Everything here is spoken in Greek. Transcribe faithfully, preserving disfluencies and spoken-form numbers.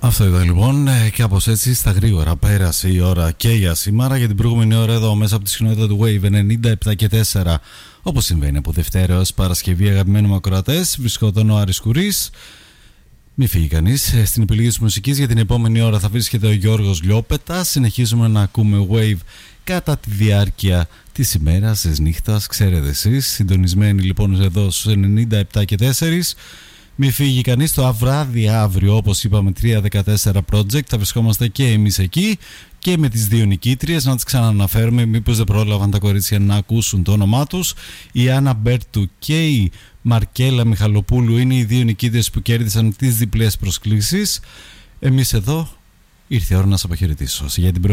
Αυτό ήταν λοιπόν, και κάπως έτσι στα γρήγορα πέρασε η ώρα και για σήμερα. Για την προηγούμενη ώρα εδώ μέσα από τη συχνότητα του Wave ενενήντα επτά και τέσσερα, όπως συμβαίνει από Δευτέρα έως Παρασκευή, αγαπημένοι μου ακροατές, βρισκόταν ο Άρης Κουρής. Μη φύγει κανείς. Στην επιλογή της μουσικής για την επόμενη ώρα θα βρίσκεται ο Γιώργος Λιόπετας. Συνεχίζουμε να ακούμε Wave κατά τη διάρκεια της ημέρας, της νύχτας, ξέρετε εσείς. Συντονισμένοι λοιπόν εδώ στους ενενήντα επτά και τέσσερα. Μη φύγει κανείς. Το βράδυ αύριο, όπως είπαμε, τρία δεκατέσσερα Project, θα βρισκόμαστε και εμείς εκεί και με τις δύο νικήτριες. Να τις ξαναναφέρουμε, μήπως δεν πρόλαβαν τα κορίτσια να ακούσουν το όνομά τους. Η Άννα Μπέρτου και η Μαρκέλα Μιχαλοπούλου είναι οι δύο νικήτριες που κέρδισαν τις διπλές προσκλήσεις. Εμείς εδώ ήρθε η ώρα να σας αποχαιρετήσω. Για την